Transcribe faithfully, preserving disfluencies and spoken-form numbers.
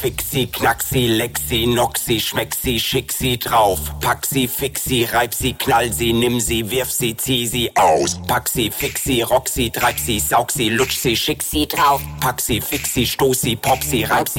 fix sie, knack sie, leck sie, knock sie, schmeck sie, schick sie drauf. Pack sie, fix sie, reib sie, knall sie, nimm sie, wirf sie, zieh sie aus. Pack sie, fix sie, rock sie, treib sie, saug sie, lutsch sie, schick sie drauf. Pack sie, fix sie, stoß sie, pop sie, reib sie,